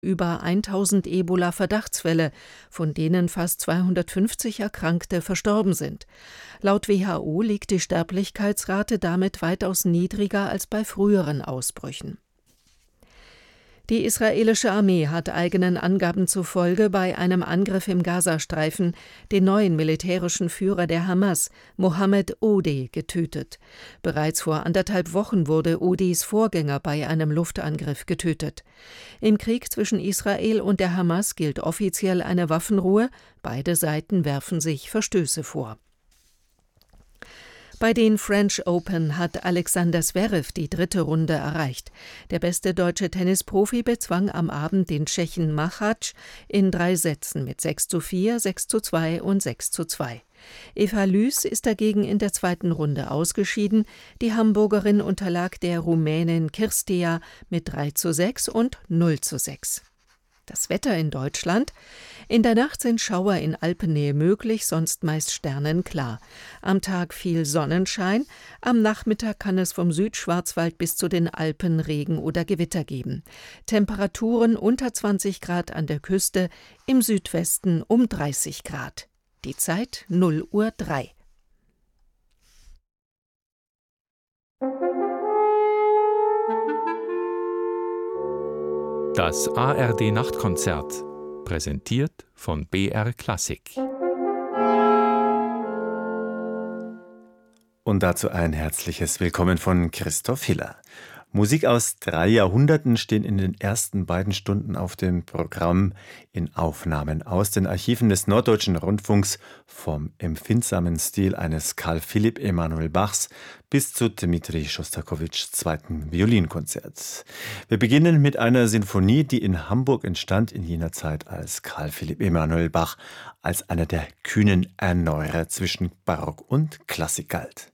über 1000 Ebola-Verdachtsfälle, von denen fast 250 Erkrankte verstorben sind. Laut WHO liegt die Sterblichkeitsrate damit weitaus niedriger als bei früheren Ausbrüchen. Die israelische Armee hat eigenen Angaben zufolge bei einem Angriff im Gazastreifen den neuen militärischen Führer der Hamas, Mohammed Odeh, getötet. Bereits vor 1,5 Wochen wurde Odehs Vorgänger bei einem Luftangriff getötet. Im Krieg zwischen Israel und der Hamas gilt offiziell eine Waffenruhe, beide Seiten werfen sich Verstöße vor. Bei den French Open hat Alexander Zverev die 3. Runde erreicht. Der beste deutsche Tennisprofi bezwang am Abend den Tschechen Machac in 3 Sätzen mit 6:4, 6:2 und 6:2. Eva Lüß ist dagegen in der 2. Runde ausgeschieden. Die Hamburgerin unterlag der Rumänin Kirstea mit 3:6 und 0:6. Das Wetter in Deutschland: In der Nacht sind Schauer in Alpennähe möglich, sonst meist sternenklar. Am Tag viel Sonnenschein, am Nachmittag kann es vom Südschwarzwald bis zu den Alpen Regen oder Gewitter geben. Temperaturen unter 20 Grad an der Küste, im Südwesten um 30 Grad. Die Zeit 0:03 Uhr. Das ARD-Nachtkonzert, präsentiert von BR Klassik. Und dazu ein herzliches Willkommen von Christoph Hiller. Musik aus 3 Jahrhunderten stehen in den ersten beiden Stunden auf dem Programm in Aufnahmen aus den Archiven des Norddeutschen Rundfunks vom empfindsamen Stil eines Carl Philipp Emanuel Bachs bis zu Dmitri Schostakowitschs 2. Violinkonzert. Wir beginnen mit einer Sinfonie, die in Hamburg entstand in jener Zeit, als Carl Philipp Emanuel Bach als einer der kühnen Erneuerer zwischen Barock und Klassik galt.